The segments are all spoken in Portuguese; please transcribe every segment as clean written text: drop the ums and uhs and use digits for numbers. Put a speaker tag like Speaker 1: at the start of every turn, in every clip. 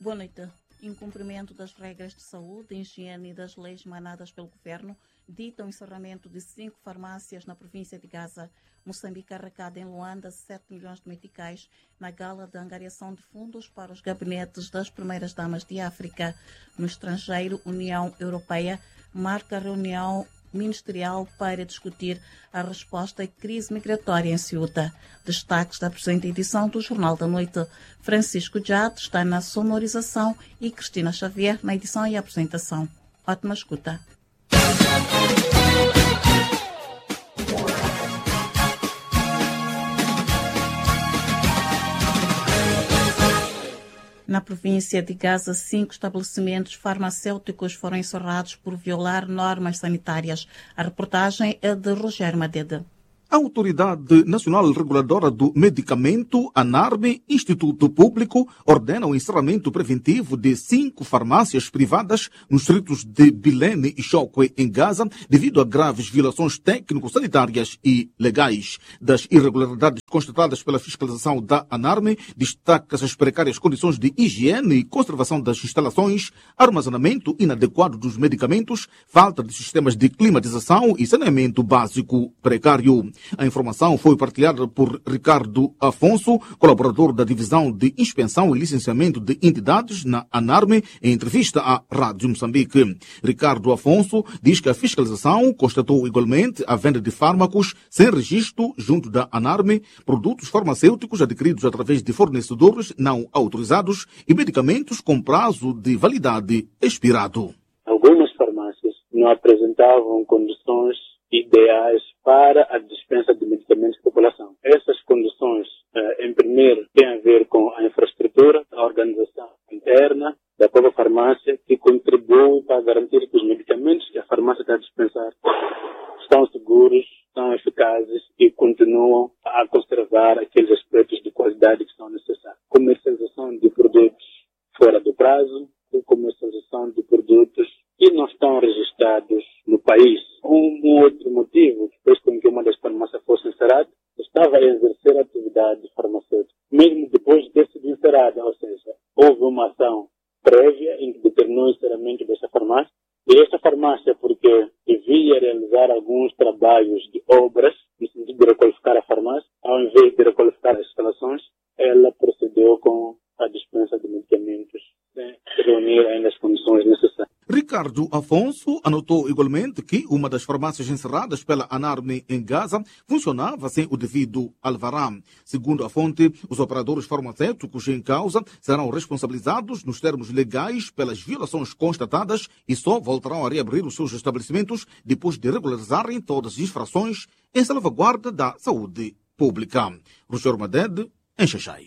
Speaker 1: Boa noite. Incumprimento das regras de saúde, higiene e das leis emanadas pelo governo dita o encerramento de 5 farmácias na província de Gaza. Moçambique arrecada em Luanda 7 milhões de meticais na gala de angariação de fundos para os gabinetes das primeiras damas de África. No estrangeiro, União Europeia marca a reunião ministerial para discutir a resposta à crise migratória em Ceuta. Destaques da presente edição do Jornal da Noite. Francisco Jato está na sonorização e Cristina Xavier na edição e apresentação. Ótima escuta. Na província de Gaza, 5 estabelecimentos farmacêuticos foram encerrados por violar normas sanitárias. A reportagem é de Rogério Madede.
Speaker 2: A Autoridade Nacional Reguladora do Medicamento, ANARME, Instituto Público, ordena o encerramento preventivo de 5 farmácias privadas nos distritos de Bilene e Chokwe, em Gaza, devido a graves violações técnico-sanitárias e legais. Das irregularidades constatadas pela fiscalização da ANARME, destaca-se as precárias condições de higiene e conservação das instalações, armazenamento inadequado dos medicamentos, falta de sistemas de climatização e saneamento básico precário. A informação foi partilhada por Ricardo Afonso, colaborador da Divisão de Inspeção e Licenciamento de Entidades na ANARME, em entrevista à Rádio Moçambique. Ricardo Afonso diz que a fiscalização constatou igualmente a venda de fármacos sem registro junto da ANARME, produtos farmacêuticos adquiridos através de fornecedores não autorizados e medicamentos com prazo de validade expirado.
Speaker 3: Algumas farmácias não apresentavam condições ideais para a dispensa de medicamentos à população. Essas condições, em primeiro, têm a ver com a infraestrutura, a organização interna da própria farmácia, que contribui para garantir que os medicamentos que a farmácia está a dispensar estão seguros, são eficazes e continuam a conservar aqueles aspectos de qualidade que são necessários. Comercialização de produtos fora do prazo, comercialização de produtos que não estão registrados no país. Um outro motivo que fez com que uma das farmácias fosse encerrada, estava a exercer atividade farmacêutica. Mesmo depois de ter sido encerrada, ou seja, houve uma ação prévia em que determinou o encerramento dessa farmácia. E esta farmácia, porque devia realizar alguns trabalhos de obras, no sentido de requalificar a farmácia, ao invés de requalificar as instalações, ela procedeu com a dispensa de medicamentos sem reunir ainda as condições necessárias.
Speaker 2: Ricardo Afonso anotou igualmente que uma das farmácias encerradas pela ANARME em Gaza funcionava sem o devido alvará. Segundo a fonte, os operadores farmacêuticos em causa serão responsabilizados nos termos legais pelas violações constatadas e só voltarão a reabrir os seus estabelecimentos depois de regularizarem todas as infrações em salvaguarda da saúde pública. Rogério Madede, em Xaxai.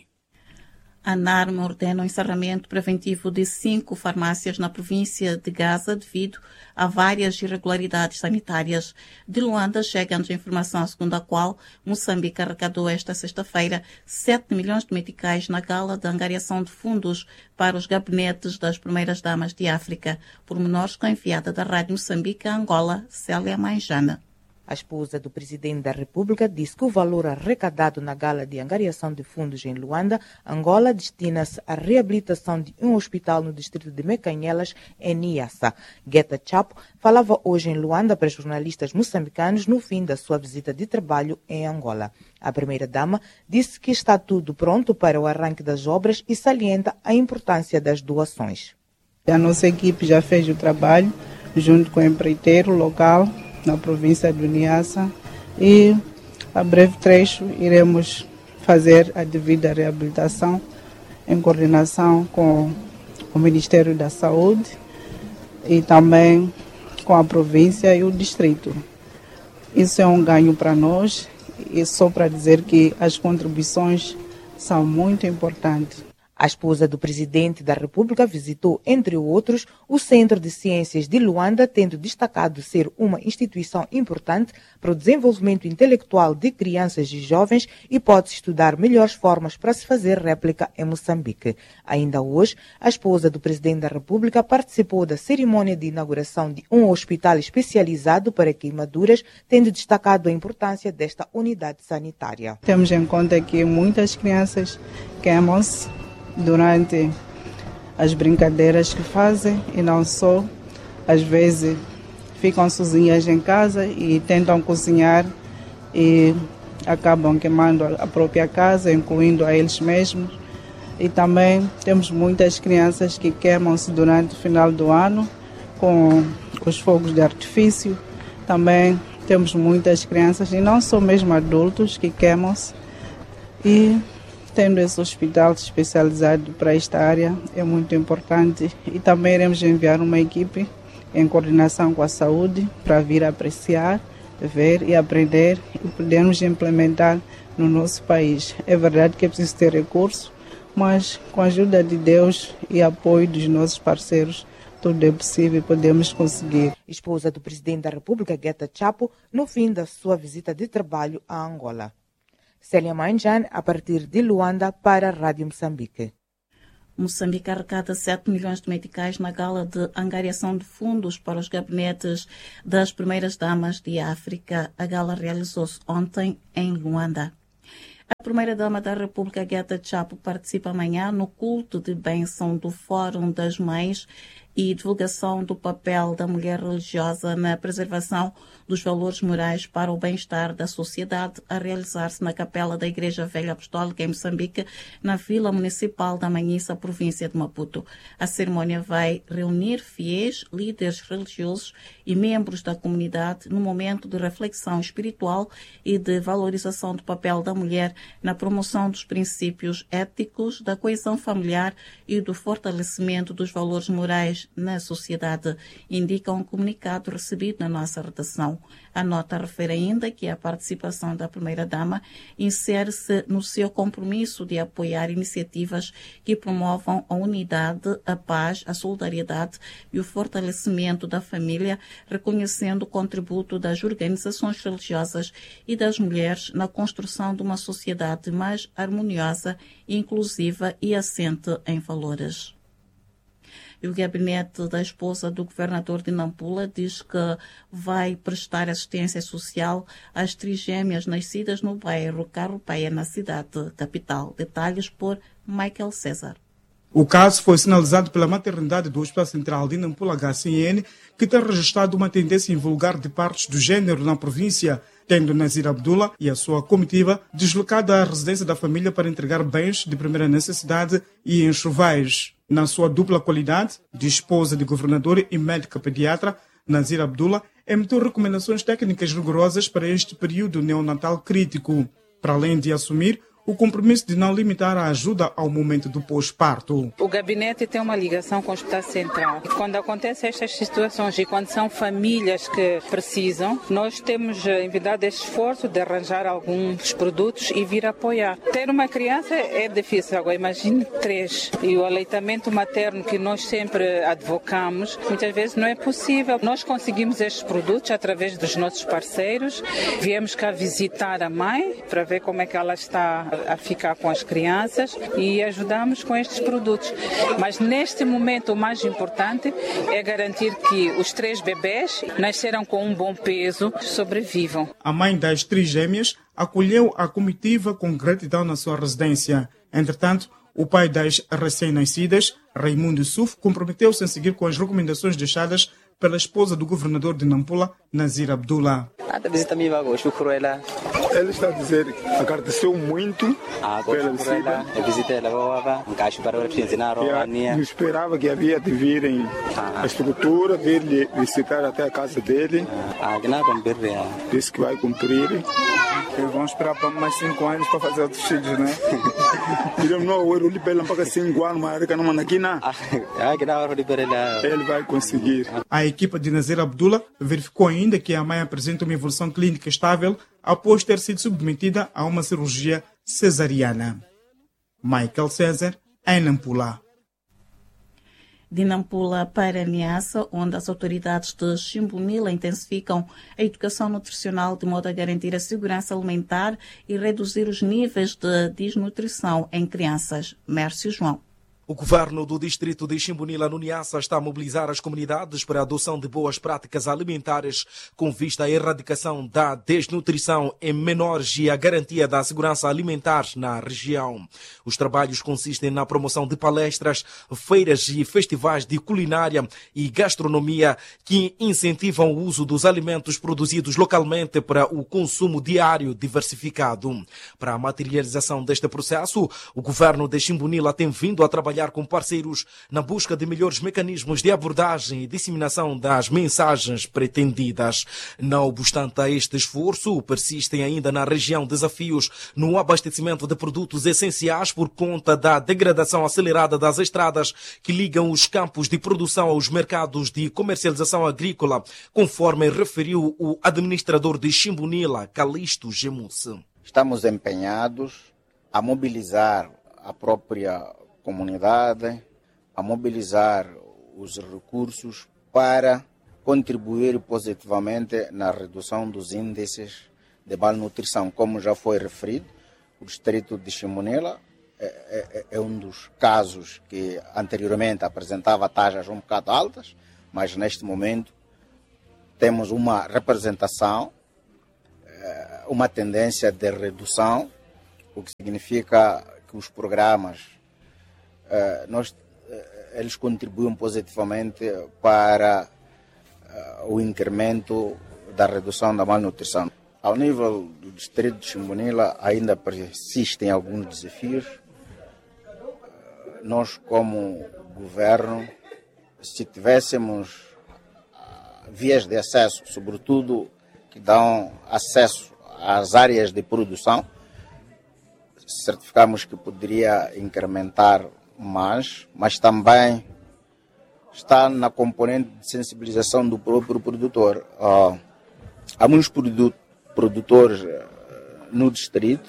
Speaker 1: A ANARME ordena o encerramento preventivo de 5 farmácias na província de Gaza devido a várias irregularidades sanitárias. De Luanda chega-nos a informação segundo a qual Moçambique arrecadou esta sexta-feira 7 milhões de meticais na gala de angariação de fundos para os gabinetes das primeiras damas de África. Pormenores com a enviada da Rádio Moçambique a Angola, Célia Manjana.
Speaker 4: A esposa do presidente da República disse que o valor arrecadado na gala de angariação de fundos em Luanda, Angola, destina-se à reabilitação de um hospital no distrito de Mecanhelas, em Niassa. Guetta Chapo falava hoje em Luanda para jornalistas moçambicanos no fim da sua visita de trabalho em Angola. A primeira-dama disse que está tudo pronto para o arranque das obras e salienta a importância das doações.
Speaker 5: A nossa equipe já fez o trabalho junto com o empreiteiro local na província de Niassa e a breve trecho iremos fazer a devida reabilitação em coordenação com o Ministério da Saúde e também com a província e o distrito. Isso é um ganho para nós e só para dizer que as contribuições são muito importantes.
Speaker 4: A esposa do presidente da República visitou, entre outros, o Centro de Ciências de Luanda, tendo destacado ser uma instituição importante para o desenvolvimento intelectual de crianças e jovens e pode estudar melhores formas para se fazer réplica em Moçambique. Ainda hoje, a esposa do presidente da República participou da cerimônia de inauguração de um hospital especializado para queimaduras, tendo destacado a importância desta unidade sanitária.
Speaker 5: Temos em conta que muitas crianças queimam-se durante as brincadeiras que fazem e não só. Às vezes ficam sozinhas em casa e tentam cozinhar e acabam queimando a própria casa, incluindo a eles mesmos. E também temos muitas crianças que queimam-se durante o final do ano com os fogos de artifício. Também temos muitas crianças, e não só mesmo adultos, que queimam-se. E tendo esse hospital especializado para esta área é muito importante. E também iremos enviar uma equipe em coordenação com a saúde para vir apreciar, ver e aprender e podermos implementar no nosso país. É verdade que é preciso ter recurso, mas com a ajuda de Deus e apoio dos nossos parceiros, tudo é possível e podemos conseguir.
Speaker 4: Esposa do presidente da República, Geta Chapo, no fim da sua visita de trabalho a Angola. Célia Manjan, a partir de Luanda, para a Rádio Moçambique.
Speaker 1: Moçambique arrecada 7 milhões de meticais na gala de angariação de fundos para os gabinetes das primeiras damas de África. A gala realizou-se ontem em Luanda. A primeira-dama da República, Geta Chapo, participa amanhã no culto de bênção do Fórum das Mães e divulgação do papel da mulher religiosa na preservação dos valores morais para o bem-estar da sociedade, a realizar-se na capela da Igreja Velha Apostólica em Moçambique, na Vila Municipal da Manhissa, província de Maputo. A cerimônia vai reunir fiéis, líderes religiosos e membros da comunidade no momento de reflexão espiritual e de valorização do papel da mulher na promoção dos princípios éticos, da coesão familiar e do fortalecimento dos valores morais na sociedade, indica um comunicado recebido na nossa redação. A nota refere ainda que a participação da primeira-dama insere-se no seu compromisso de apoiar iniciativas que promovam a unidade, a paz, a solidariedade e o fortalecimento da família, reconhecendo o contributo das organizações religiosas e das mulheres na construção de uma sociedade mais harmoniosa, inclusiva e assente em valores. E o gabinete da esposa do governador de Nampula diz que vai prestar assistência social às trigêmeas nascidas no bairro Carropeia, na cidade capital. Detalhes por Michael César.
Speaker 6: O caso foi sinalizado pela maternidade do Hospital Central de Nampula HCN, que tem registrado uma tendência invulgar de partos do gênero na província, tendo Nazir Abdullah e a sua comitiva deslocada à residência da família para entregar bens de primeira necessidade e enxovais. Na sua dupla qualidade de esposa de governador e médica pediatra, Nazir Abdullah emitiu recomendações técnicas rigorosas para este período neonatal crítico, para além de assumir o compromisso de não limitar a ajuda ao momento do pós-parto.
Speaker 7: O gabinete tem uma ligação com o Hospital Central. E quando acontecem estas situações e quando são famílias que precisam, nós temos envidado este esforço de arranjar alguns produtos e vir apoiar. Ter uma criança é difícil, agora imagine 3. E o aleitamento materno que nós sempre advocamos, muitas vezes não é possível. Nós conseguimos estes produtos através dos nossos parceiros. Viemos cá visitar a mãe para ver como é que ela está a ficar com as crianças e ajudamos com estes produtos. Mas neste momento o mais importante é garantir que os 3 bebés nasceram com um bom peso, sobrevivam.
Speaker 6: A mãe das trigêmeas acolheu a comitiva com gratidão na sua residência. Entretanto, o pai das recém-nascidas, Raimundo Suf, comprometeu-se em seguir com as recomendações deixadas pela esposa do governador de Nampula, Nazir Abdullah.
Speaker 8: Ele está a dizer que agradeceu muito pela visita. Não esperava que havia de virem a estrutura, vir visitar até a casa dele. Disse que vai cumprir. Vamos esperar para mais 5 anos para fazer outros filhos, né? Ele vai conseguir.
Speaker 6: A equipa de Nazir Abdullah verificou ainda que a mãe apresenta uma evolução clínica estável após ter sido submetida a uma cirurgia cesariana. Michael César, em Nampula.
Speaker 1: De Nampula para Niassa, onde as autoridades de Chimbunila intensificam a educação nutricional de modo a garantir a segurança alimentar e reduzir os níveis de desnutrição em crianças. Mércio João.
Speaker 9: O governo do distrito de Chimbunila, no Niassa, está a mobilizar as comunidades para a adoção de boas práticas alimentares com vista à erradicação da desnutrição em menores e a garantia da segurança alimentar na região. Os trabalhos consistem na promoção de palestras, feiras e festivais de culinária e gastronomia que incentivam o uso dos alimentos produzidos localmente para o consumo diário diversificado. Para a materialização deste processo, o governo de Chimbunila tem vindo a trabalhar com parceiros na busca de melhores mecanismos de abordagem e disseminação das mensagens pretendidas. Não obstante a este esforço, persistem ainda na região desafios no abastecimento de produtos essenciais por conta da degradação acelerada das estradas que ligam os campos de produção aos mercados de comercialização agrícola, conforme referiu o administrador de Chimbunila, Calixto Gemusse.
Speaker 10: Estamos empenhados a mobilizar a própria comunidade, a mobilizar os recursos para contribuir positivamente na redução dos índices de malnutrição. Como já foi referido, o distrito de Chimbunila é um dos casos que anteriormente apresentava taxas um bocado altas, mas neste momento temos uma representação, uma tendência de redução, o que significa que os programas eles contribuem positivamente para o incremento da redução da malnutrição. Ao nível do distrito de Chimbunila ainda persistem alguns desafios. Nós, como governo, se tivéssemos vias de acesso, sobretudo que dão acesso às áreas de produção, certificamos que poderia incrementar mais também está na componente de sensibilização do próprio produtor. Há muitos produtores no distrito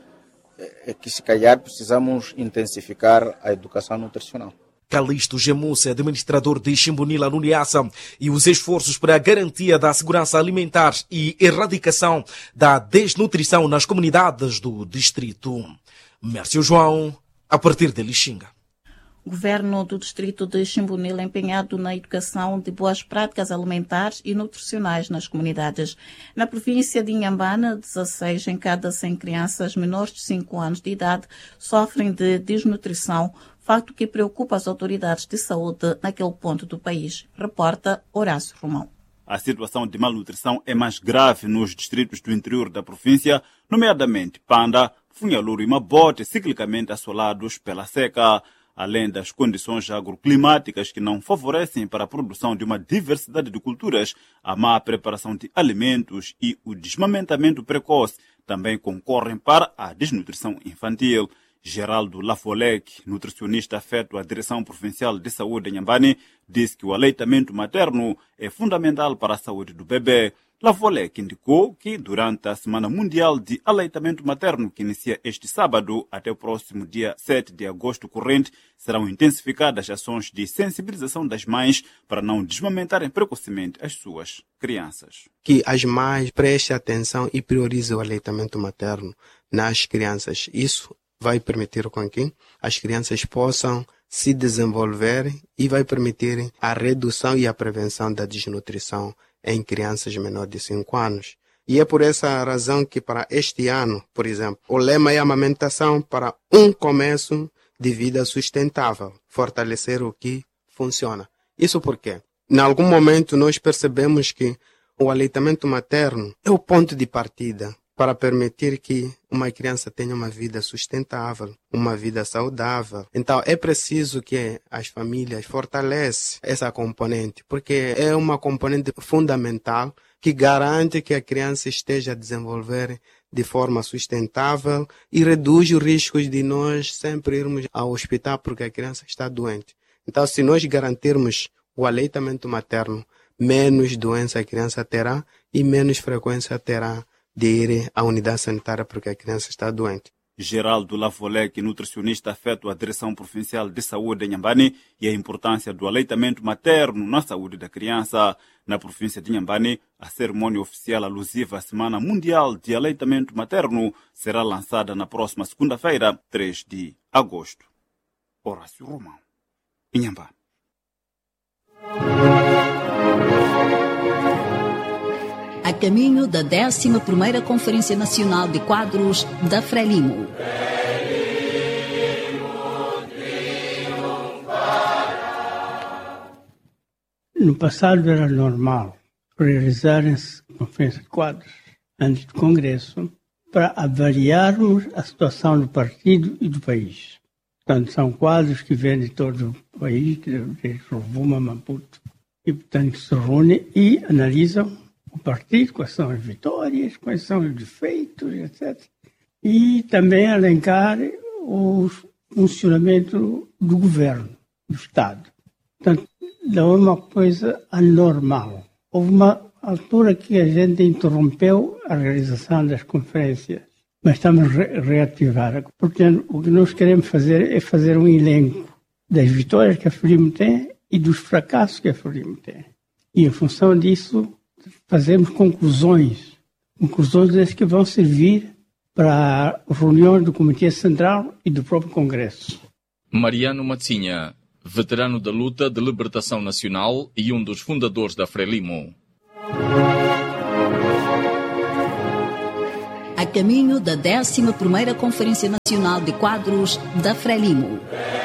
Speaker 10: que, se calhar, precisamos intensificar a educação nutricional.
Speaker 9: Calixto Gemusse, administrador de Chimbunila, no Niassa, e os esforços para a garantia da segurança alimentar e erradicação da desnutrição nas comunidades do distrito. Mércio João, a partir de Lixinga.
Speaker 1: O governo do distrito de Chimbunila empenhado na educação de boas práticas alimentares e nutricionais nas comunidades. Na província de Inhambane, 16 em cada 100 crianças menores de 5 anos de idade sofrem de desnutrição, fato que preocupa as autoridades de saúde naquele ponto do país. Reporta Horácio Romão.
Speaker 11: A situação de malnutrição é mais grave nos distritos do interior da província, nomeadamente Panda, Funhaluru e Mabote, ciclicamente assolados pela seca, além das condições agroclimáticas que não favorecem para a produção de uma diversidade de culturas, a má preparação de alimentos e o desmamentamento precoce também concorrem para a desnutrição infantil. Geraldo Lafolek, nutricionista afeto à Direção Provincial de Saúde em Inhambane, diz que o aleitamento materno é fundamental para a saúde do bebê. Lafolek indicou que durante a Semana Mundial de Aleitamento Materno, que inicia este sábado até o próximo dia 7 de agosto corrente, serão intensificadas ações de sensibilização das mães para não desmamentarem precocemente as suas crianças.
Speaker 12: Que as mães prestem atenção e priorizem o aleitamento materno nas crianças. Isso vai permitir com que as crianças possam se desenvolver e vai permitir a redução e a prevenção da desnutrição em crianças menores de 5 anos. E é por essa razão que para este ano, por exemplo, o lema é amamentação para um começo de vida sustentável, fortalecer o que funciona. Isso porque, em algum momento, nós percebemos que o aleitamento materno é o ponto de partida para permitir que uma criança tenha uma vida sustentável, uma vida saudável. Então, é preciso que as famílias fortaleçam essa componente, porque é uma componente fundamental que garante que a criança esteja a desenvolver de forma sustentável e reduz os riscos de nós sempre irmos ao hospital porque a criança está doente. Então, se nós garantirmos o aleitamento materno, menos doença a criança terá e menos frequência terá de ir à unidade sanitária porque a criança está doente.
Speaker 11: Geraldo Lafolek, nutricionista afeto à Direção Provincial de Saúde em Inhambane, e a importância do aleitamento materno na saúde da criança. Na província de Inhambane, a cerimônia oficial alusiva à Semana Mundial de Aleitamento Materno será lançada na próxima segunda-feira, 3 de agosto. Horácio Romão. Inhambane.
Speaker 13: A caminho da 11ª Conferência Nacional de Quadros da Frelimo.
Speaker 14: No passado era normal realizarem-se conferências de quadros antes do Congresso para avaliarmos a situação do partido e do país. Portanto, são quadros que vêm de todo o país, de Rovuma, Maputo, e portanto se reúnem e analisam o partido, quais são as vitórias, quais são os defeitos, etc. E também elencar o funcionamento do governo, do Estado. Portanto, não é uma coisa anormal. Houve uma altura que a gente interrompeu a realização das conferências, mas estamos a reativar. Portanto, o que nós queremos fazer é fazer um elenco das vitórias que a Frelimo tem e dos fracassos que a Frelimo tem. E, em função disso, fazemos conclusões que vão servir para reuniões do Comitê Central e do próprio Congresso.
Speaker 15: Mariano Matsinha, veterano da luta de libertação nacional e um dos fundadores da Frelimo.
Speaker 13: A caminho da 11ª Conferência Nacional de Quadros da Frelimo.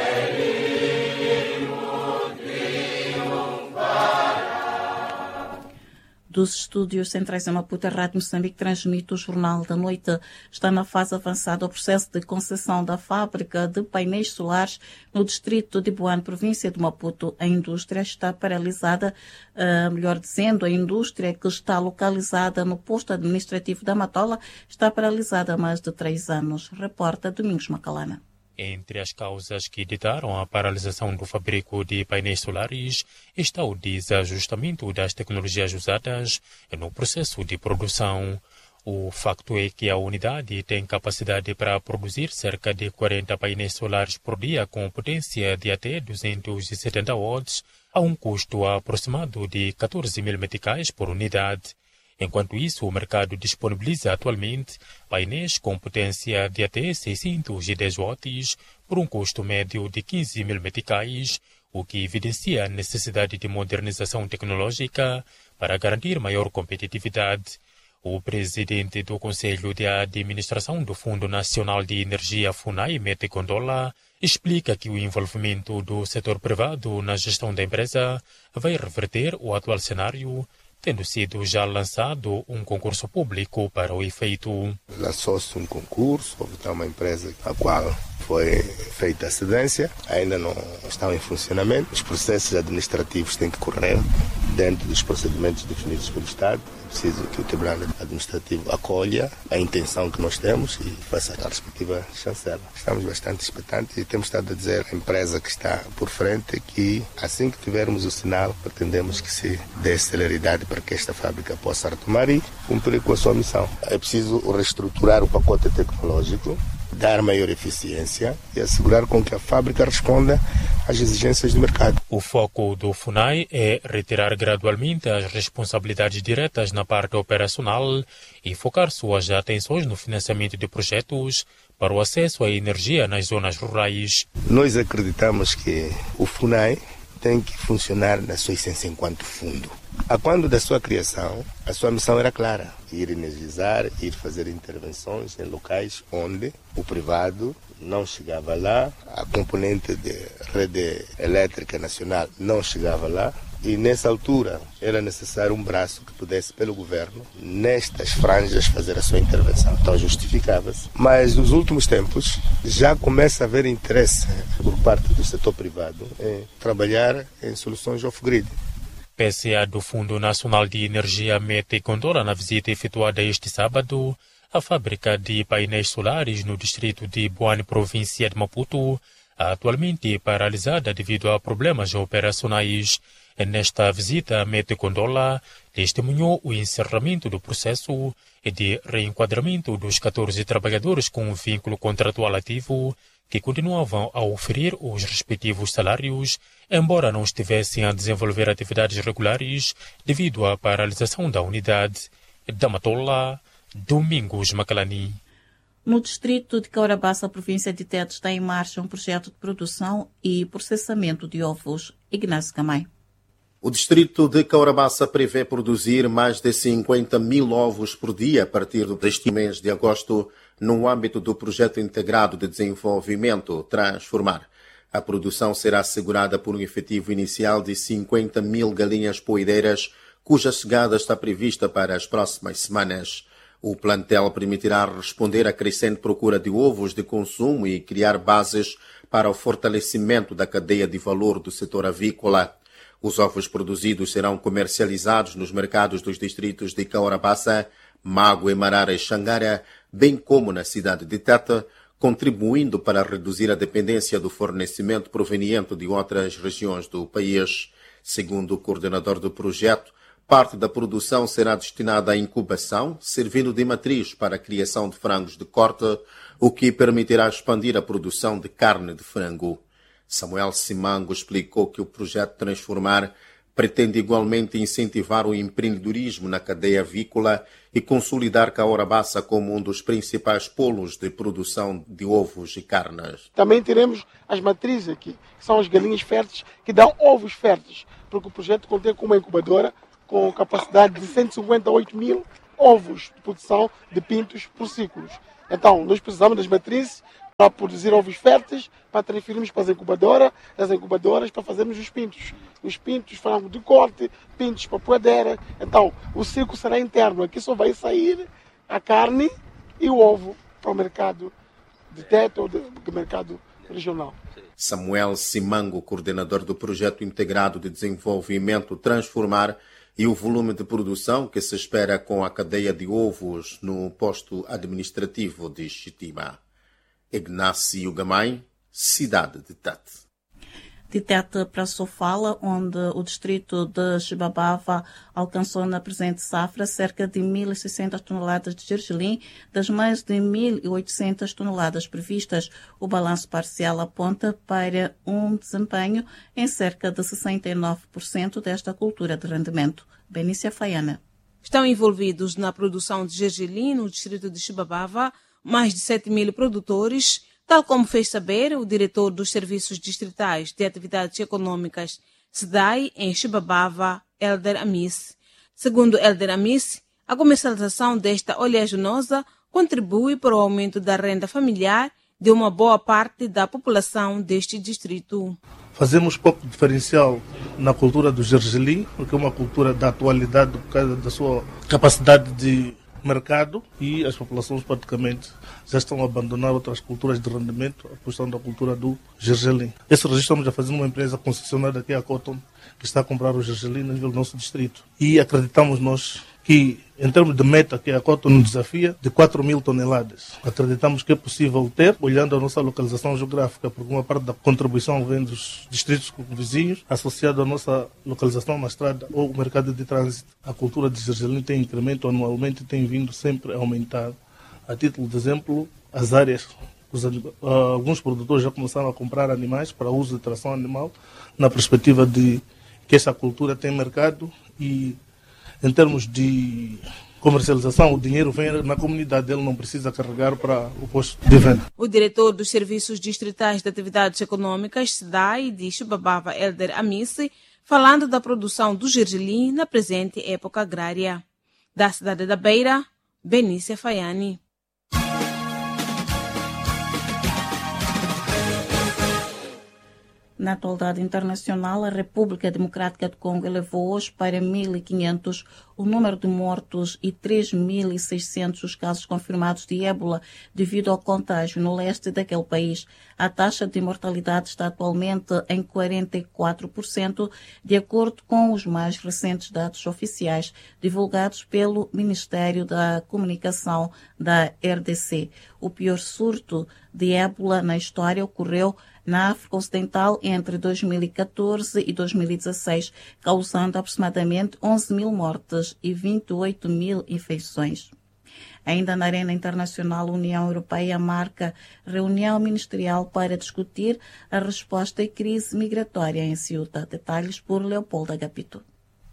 Speaker 1: Dos estúdios centrais em Maputo, a Rádio Moçambique transmite o Jornal da Noite. Está na fase avançada o processo de concessão da fábrica de painéis solares no distrito de Boane, província de Maputo. A indústria está paralisada, melhor dizendo, a indústria que está localizada no posto administrativo da Matola está paralisada há mais de 3 anos. Reporta Domingos Macalana.
Speaker 16: Entre as causas que ditaram a paralisação do fabrico de painéis solares está o desajustamento das tecnologias usadas no processo de produção. O facto é que a unidade tem capacidade para produzir cerca de 40 painéis solares por dia com potência de até 270 watts a um custo aproximado de 14 mil meticais por unidade. Enquanto isso, o mercado disponibiliza atualmente painéis com potência de até 610 watts por um custo médio de 15 mil meticais, o que evidencia a necessidade de modernização tecnológica para garantir maior competitividade. O presidente do Conselho de Administração do Fundo Nacional de Energia FUNAI, Mete Gondola, explica que o envolvimento do setor privado na gestão da empresa vai reverter o atual cenário, tendo sido já lançado um concurso público para o efeito.
Speaker 17: Lançou-se um concurso, houve uma empresa a qual foi feita a cedência, ainda não estão em funcionamento. Os processos administrativos têm que correr dentro dos procedimentos definidos pelo Estado. É preciso que o Tribunal Administrativo acolha a intenção que nós temos e faça a respectiva chancela. Estamos bastante expectantes e temos estado a dizer à empresa que está por frente que assim que tivermos o sinal, pretendemos que se dê celeridade para que esta fábrica possa retomar e cumprir com a sua missão. É preciso reestruturar o pacote tecnológico, dar maior eficiência e assegurar com que a fábrica responda às exigências do mercado.
Speaker 16: O foco do FUNAI é retirar gradualmente as responsabilidades diretas na parte operacional e focar suas atenções no financiamento de projetos para o acesso à energia nas zonas rurais.
Speaker 17: Nós acreditamos que o FUNAI tem que funcionar na sua essência enquanto fundo. A quando da sua criação, a sua missão era clara: ir energizar, ir fazer intervenções em locais onde o privado não chegava lá, a componente de rede elétrica nacional não chegava lá, e nessa altura era necessário um braço que pudesse, pelo governo, nestas franjas, fazer a sua intervenção. Então justificava-se. Mas nos últimos tempos já começa a haver interesse por parte do setor privado em trabalhar em soluções off-grid.
Speaker 16: PCA do Fundo Nacional de Energia Mete Gondola, na visita efetuada este sábado, a fábrica de painéis solares no distrito de Boane, província de Maputo, atualmente paralisada devido a problemas operacionais. Nesta visita, Mete Gondola testemunhou o encerramento do processo de reenquadramento dos 14 trabalhadores com um vínculo contratual ativo que continuavam a oferir os respectivos salários, embora não estivessem a desenvolver atividades regulares devido à paralisação da unidade. Da Matola, Domingos Macalani.
Speaker 1: No distrito de Caurabaça, a província de Tete, está em marcha um projeto de produção e processamento de ovos. Ignácio Camay.
Speaker 18: O distrito de Caurabaça prevê produzir mais de 50 mil ovos por dia a partir deste mês de agosto, no âmbito do projeto integrado de desenvolvimento Transformar. A produção será assegurada por um efetivo inicial de 50 mil galinhas poedeiras, cuja chegada está prevista para as próximas semanas. O plantel permitirá responder à crescente procura de ovos de consumo e criar bases para o fortalecimento da cadeia de valor do setor avícola. Os ovos produzidos serão comercializados nos mercados dos distritos de Caurabaça, Mago, Marara e Xangara, bem como na cidade de Tete, contribuindo para reduzir a dependência do fornecimento proveniente de outras regiões do país. Segundo o coordenador do projeto, parte da produção será destinada à incubação, servindo de matriz para a criação de frangos de corte, o que permitirá expandir a produção de carne de frango. Samuel Simango explicou que o projeto Transformar pretende igualmente incentivar o empreendedorismo na cadeia avícola e consolidar Caurabaça como um dos principais polos de produção de ovos e carnes.
Speaker 19: Também teremos as matrizes aqui, que são as galinhas férteis, que dão ovos férteis, porque o projeto contém com uma incubadora com capacidade de 158 mil ovos de produção de pintos por ciclos. Então, nós precisamos das matrizes para produzir ovos férteis, para transferirmos para as incubadoras para fazermos os pintos, frango de corte, pintos para poedeira. Então, o ciclo será interno. Aqui só vai sair a carne e o ovo para o mercado de Tete ou do mercado regional.
Speaker 18: Samuel Simango, coordenador do projeto integrado de desenvolvimento Transformar, e o volume de produção que se espera com a cadeia de ovos no posto administrativo de Chitima. Ignácio Gamay, cidade de Tete.
Speaker 1: De Tete para Sofala, onde o distrito de Xibabava alcançou na presente safra cerca de 1.600 toneladas de gergelim, das mais de 1.800 toneladas previstas. O balanço parcial aponta para um desempenho em cerca de 69% desta cultura de rendimento. Benícia Faiana.
Speaker 20: Estão envolvidos na produção de gergelim no distrito de Xibabava mais de 7.000 produtores, tal como fez saber o diretor dos Serviços Distritais de Atividades Econômicas, SDAI, em Xibabava, Elder Amis. Segundo Elder Amis, a comercialização desta oleaginosa contribui para o aumento da renda familiar de uma boa parte da população deste distrito.
Speaker 21: Fazemos pouco diferencial na cultura do gergelim, porque é uma cultura da atualidade por causa da sua capacidade de mercado, e as populações praticamente já estão a abandonar outras culturas de rendimento, apostando na cultura do gergelim. Esse registro estamos a fazer numa empresa concessionária aqui, a Cotton, que está a comprar o gergelim no nível do nosso distrito. E acreditamos nós que, em termos de meta, que a Cotton nos desafia, de 4.000 toneladas. Acreditamos que é possível ter, olhando a nossa localização geográfica, porque uma parte da contribuição vem dos distritos vizinhos, associado à nossa localização na estrada ou o mercado de trânsito. A cultura de gergelim tem incremento anualmente e tem vindo sempre a aumentar. A título de exemplo, as áreas, alguns produtores já começaram a comprar animais para uso de tração animal, na perspectiva de que essa cultura tem mercado e, em termos de comercialização, o dinheiro vem na comunidade, ele não precisa carregar para o posto de venda.
Speaker 20: O diretor dos Serviços Distritais de Atividades Econômicas, SDAI, de Xibabava, Elder Amis, falando da produção do gergelim na presente época agrária. Da cidade da Beira, Benícia Faiani.
Speaker 1: Na atualidade internacional, a República Democrática do Congo elevou hoje para 1.500 o número de mortos e 3.600 os casos confirmados de ébola devido ao contágio no leste daquele país. A taxa de mortalidade está atualmente em 44%, de acordo com os mais recentes dados oficiais divulgados pelo Ministério da Comunicação da RDC. O pior surto de ébola na história ocorreu na África Ocidental entre 2014 e 2016, causando aproximadamente 11 mil mortes e 28 mil infecções. Ainda na arena internacional, a União Europeia marca reunião ministerial para discutir a resposta à crise migratória em Ceuta. Detalhes por Leopoldo Agapito.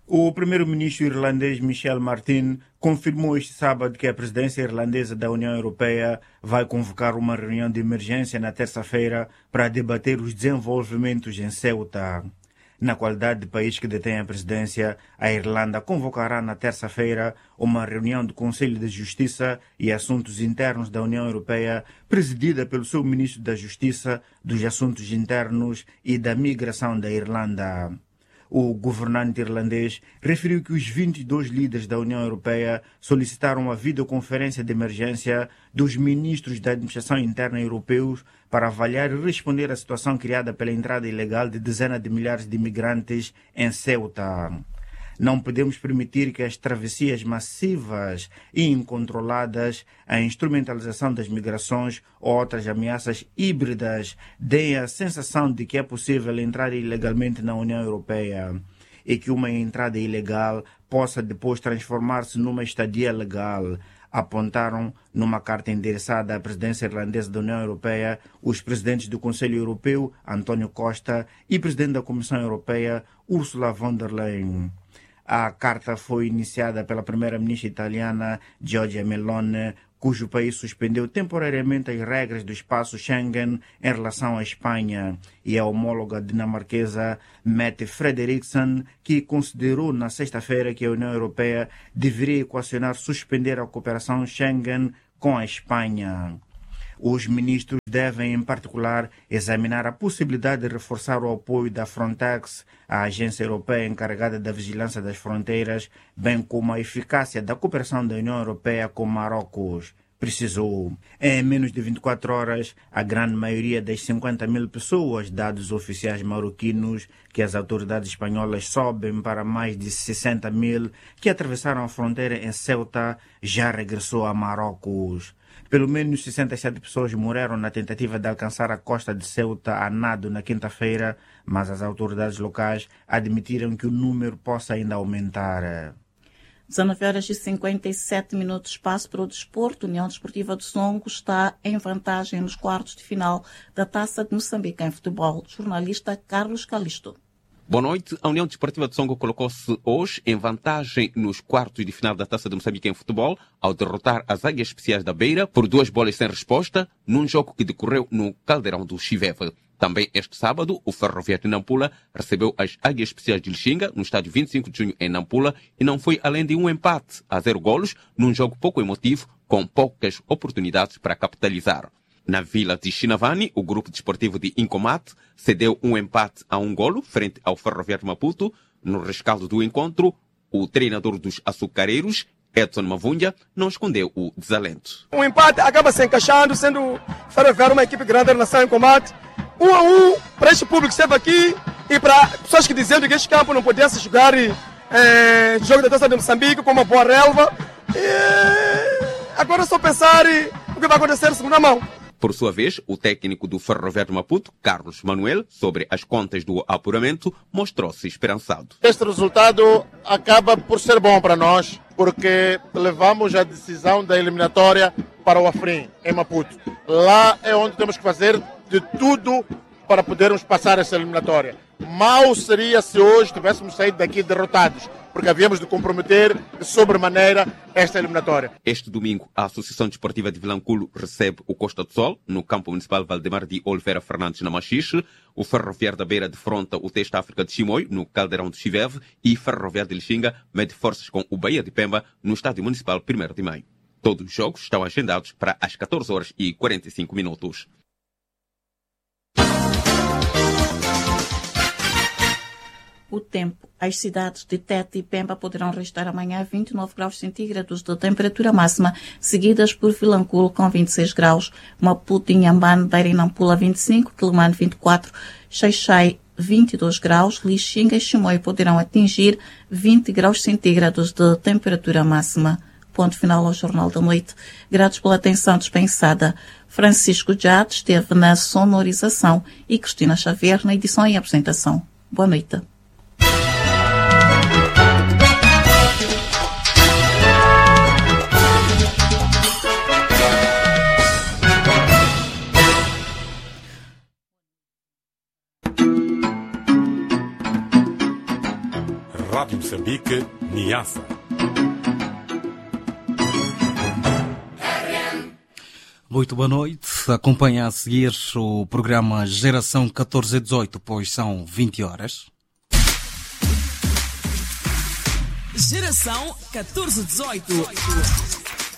Speaker 3: O primeiro-ministro irlandês Michel Martin confirmou este sábado que a presidência irlandesa da União Europeia vai convocar uma reunião de emergência na terça-feira para debater os desenvolvimentos em Ceuta. Na qualidade de país que detém a presidência, a Irlanda convocará na terça-feira uma reunião do Conselho de Justiça e Assuntos Internos da União Europeia, presidida pelo seu ministro da Justiça, dos Assuntos Internos e da Migração da Irlanda. O governante irlandês referiu que os 22 líderes da União Europeia solicitaram a videoconferência de emergência dos ministros da Administração Interna europeus para avaliar e responder à situação criada pela entrada ilegal de dezenas de milhares de imigrantes em Ceuta. Não podemos permitir que as travessias massivas e incontroladas, a instrumentalização das migrações ou outras ameaças híbridas deem a sensação de que é possível entrar ilegalmente na União Europeia e que uma entrada ilegal possa depois transformar-se numa estadia legal, apontaram numa carta endereçada à presidência irlandesa da União Europeia os presidentes do Conselho Europeu, António Costa, e presidente da Comissão Europeia, Ursula von der Leyen. A carta foi iniciada pela primeira-ministra italiana Giorgia Meloni, cujo país suspendeu temporariamente as regras do espaço Schengen em relação à Espanha, e a homóloga dinamarquesa Mette Frederiksen, que considerou na sexta-feira que a União Europeia deveria equacionar suspender a cooperação Schengen com a Espanha. Os ministros devem, em particular, examinar a possibilidade de reforçar o apoio da Frontex, a agência europeia encarregada da vigilância das fronteiras, bem como a eficácia da cooperação da União Europeia com Marrocos. Precisou. Em menos de 24 horas, a grande maioria das 50 mil pessoas, dados oficiais marroquinos, que as autoridades espanholas sobem para mais de 60 mil, que atravessaram a fronteira em Ceuta, já regressou a Marrocos. Pelo menos 67 pessoas morreram na tentativa de alcançar a costa de Ceuta a nado na quinta-feira, mas as autoridades locais admitiram que o número possa ainda aumentar.
Speaker 1: 19 horas e 57 minutos, espaço para o desporto. União Desportiva do Songo está em vantagem nos quartos de final da Taça de Moçambique em futebol. Jornalista Carlos Calisto.
Speaker 22: Boa noite. A União Desportiva de Songo colocou-se hoje em vantagem nos quartos de final da Taça de Moçambique em futebol, ao derrotar as Águias Especiais da Beira por 2 bolas sem resposta, num jogo que decorreu no Caldeirão do Chiveve. Também este sábado, o Ferroviário de Nampula recebeu as Águias Especiais de Lixinga no estádio 25 de junho em Nampula e não foi além de um empate a 0 golos, num jogo pouco emotivo, com poucas oportunidades para capitalizar. Na vila de Chinavani, o grupo desportivo de Incomate cedeu um empate a 1 golo frente ao Ferroviário de Maputo. No rescaldo do encontro, o treinador dos açucareiros, Edson Mavunha, não escondeu o desalento.
Speaker 23: O empate acaba se encaixando, sendo o Ferroviário uma equipe grande em relação ao Incomate. 1-1 para este público que esteve aqui e para pessoas que diziam que este campo não podia se jogar jogo da Taça de Moçambique com uma boa relva. E agora é só pensar o que vai acontecer na segunda mão.
Speaker 22: Por sua vez, o técnico do Ferroviário de Maputo, Carlos Manuel, sobre as contas do apuramento, mostrou-se esperançado.
Speaker 24: Este resultado acaba por ser bom para nós, porque levamos a decisão da eliminatória para o Afrim, em Maputo. Lá é onde temos que fazer de tudo para podermos passar essa eliminatória. Mal seria se hoje tivéssemos saído daqui derrotados, porque havíamos de comprometer de sobremaneira esta eliminatória.
Speaker 22: Este domingo, a Associação Desportiva de Vilanculo recebe o Costa do Sol, no campo municipal Valdemar de Oliveira Fernandes, na Machixe. O Ferroviário da Beira defronta o Teste África de Chimoio, no Caldeirão do Chiveve, e Ferroviário de Lixinga mede forças com o Bahia de Pemba, no Estádio Municipal 1º de Maio. Todos os jogos estão agendados para as 14 horas e 45 minutos.
Speaker 1: O tempo. As cidades de Tete e Pemba poderão registrar amanhã 29 graus centígrados de temperatura máxima, seguidas por Vilanculo com 26 graus, Maputo, Inhambane, Beira e Nampula 25, Quelimane 24, Xai-Xai 22 graus, Lixinga e Chimoio poderão atingir 20 graus centígrados de temperatura máxima. Ponto final ao Jornal da Noite. Gratos pela atenção dispensada. Francisco Jade esteve na sonorização e Cristina Xavier na edição e apresentação. Boa noite.
Speaker 2: Rádio Moçambique, Niassa.
Speaker 4: Muito boa noite. Acompanha a seguir o programa Geração 1418, pois são 20 horas.
Speaker 5: Geração 1418.